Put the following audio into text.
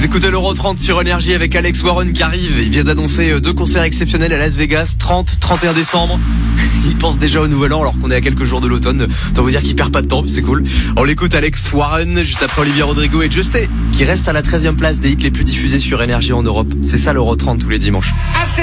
Écoutez l'Euro 30 sur Énergie avec Alex Warren qui arrive. Il vient d'annoncer 2 concerts exceptionnels à Las Vegas, 30-31 décembre. Il pense déjà au nouvel an alors qu'on est à quelques jours de l'automne. Autant vous dire qu'il perd pas de temps, c'est cool. On l'écoute Alex Warren juste après Olivia Rodrigo et Justé qui reste à la 13e place des hits les plus diffusés sur Énergie en Europe. C'est ça l'Euro 30 tous les dimanches.